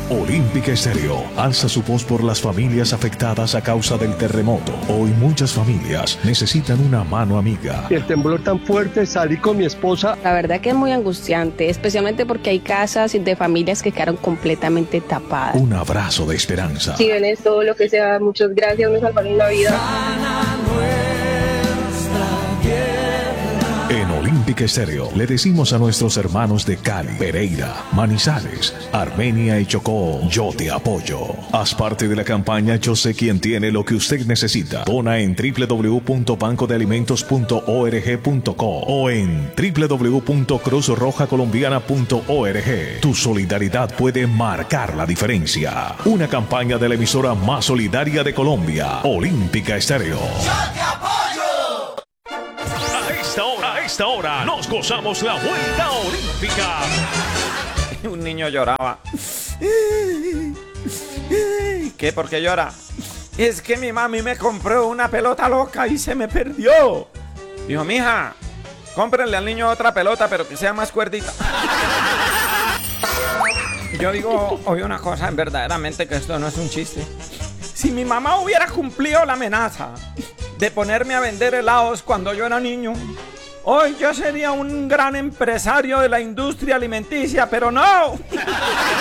Olímpica Estéreo alza su voz por las familias afectadas a causa del terremoto. Hoy muchas familias necesitan una mano amiga. El temblor tan fuerte, salí con mi esposa. La verdad que es muy angustiante, especialmente porque hay casas de familias que quedaron completamente tapadas. Un abrazo de esperanza. Si ven esto, lo que sea, muchas gracias, me salvaron la vida. En Olímpica Estéreo le decimos a nuestros hermanos de Cali, Pereira, Manizales, Armenia y Chocó, yo te apoyo. Haz parte de la campaña Yo sé quién tiene lo que usted necesita. Dona en www.bancodealimentos.org.co o en www.cruzrojacolombiana.org. Tu solidaridad puede marcar la diferencia. Una campaña de la emisora más solidaria de Colombia, Olímpica Estéreo. ¡Yo te apoyo! A esta hora nos gozamos la vuelta olímpica. Un niño lloraba. ¿Qué? ¿Por qué llora? Es que mi mami me compró una pelota loca y se me perdió. Dijo, mija, cómprenle al niño otra pelota, pero que sea más cuerdita. Yo digo, oye una cosa, verdaderamente que esto no es un chiste. Si mi mamá hubiera cumplido la amenaza de ponerme a vender helados cuando yo era niño, hoy yo sería un gran empresario de la industria alimenticia, pero no.